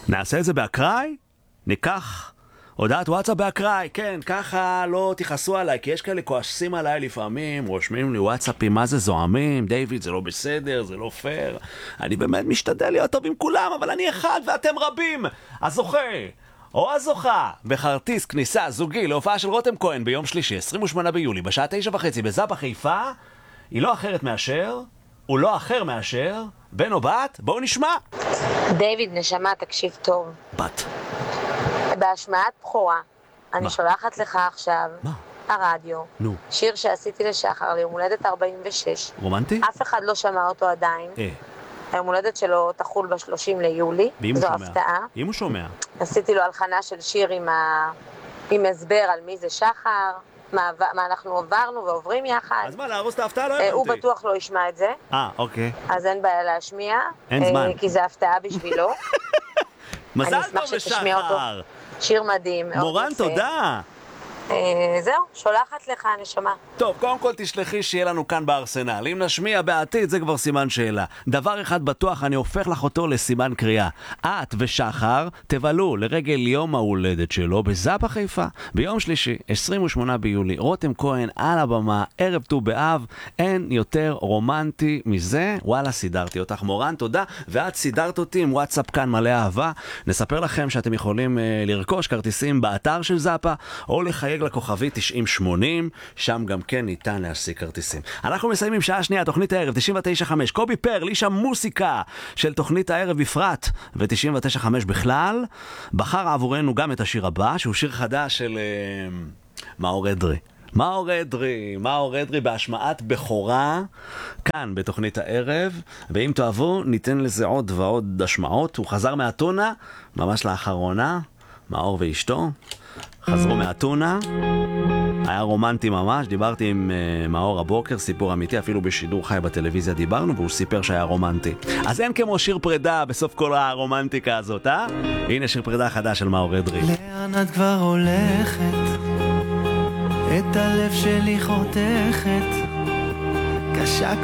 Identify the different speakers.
Speaker 1: נעשה את זה באקראי? ניקח הודעת וואטסאפ באקראי, כן, ככה לא תכעסו עליי, כי יש כאלה כועסים עליי לפעמים, רושמים לי וואטסאפים, מה זה זועמים, דיוויד, זה לא בסדר, זה לא פייר. אני באמת משתדל להיות טוב עם כולם, אבל אני אחד ואתם רבים. הזוכה או הזוכה בכרטיס כניסה זוגי להופעה של רותם כהן ביום שלישי, 28 ביולי, בשעה 9:30 בזאפה חיפה, היא לא אחרת מאשר, הוא לא אחר מאשר, בן או בת, בואו נשמע.
Speaker 2: דיוויד, נשמה, תקשיב טוב.
Speaker 1: בת.
Speaker 2: בהשמעת בחורה, אני שולחת לך עכשיו, הרדיו,
Speaker 1: נו.
Speaker 2: שיר שעשיתי לשחר ליום הולדת 46.
Speaker 1: רומנטי?
Speaker 2: אף אחד לא שמע אותו עדיין. היום הולדת שלו תחול ב-30 ליולי. זו הפתעה.
Speaker 1: אם הוא שומע.
Speaker 2: עשיתי לו הלחנה של שיר עם הסבר על מי זה שחר, מה אנחנו עברנו ועוברים יחד.
Speaker 1: אז מה, להרוס את ההפתעה? לא הבנתי.
Speaker 2: הוא בטוח לא ישמע את זה.
Speaker 1: אוקיי.
Speaker 2: אז אין בעיה להשמיע.
Speaker 1: אין זמן.
Speaker 2: כי זה הפתעה בשבילו.
Speaker 1: מזל טוב לשחר.
Speaker 2: שיר מדהים.
Speaker 1: מורן, תודה.
Speaker 2: זהו, שולחת לך, נשמה.
Speaker 1: טוב, קודם כל תשלחי שיהיה לנו כאן בארסנל. אם נשמיע בעתיד, זה כבר סימן שאלה. דבר אחד בטוח, אני הופך לך אותו לסימן קריאה. את ושחר תבלו לרגל יום ההולדת שלו בזאפה חיפה. ביום שלישי, 28 ביולי, רותם כהן על הבמה, ערב ט"ו באב. אין יותר רומנטי מזה. וואלה, סידרתי אותך. מורן, תודה. ואת סידרת אותי עם וואטסאפ כאן מלא אהבה. נספר לכם שאתם יכולים לרכוש כרטיסים באתר של זאפה, או לחייג לכוכבי 9080, שם גם כן ניתן להשיג כרטיסים. אנחנו מסיימים שעה שנייה, תוכנית הערב 99.5, קובי פרל, איש המוסיקה של תוכנית הערב בפרט ו-99.5 בכלל, בחר עבורנו גם את השיר הבא, שהוא שיר חדש של מאור אדרי. מאור אדרי בהשמעת בכורה כאן בתוכנית הערב, ואם תאהבו ניתן לזה עוד ועוד השמעות. הוא חזר מהטונה ממש לאחרונה, מאור ואשתו חזרו מהטונה, היה רומנטי ממש. דיברתי עם מאור הבוקר, סיפור אמיתי, אפילו בשידור חי בטלוויזיה דיברנו, והוא סיפר שהיה רומנטי. אז אין כמו שיר פרידה בסוף כל הרומנטיקה הזאת, הנה שיר פרידה חדש של מאור אדרי.
Speaker 3: לאן את כבר הולכת? את הלב שלי חותכת, קשה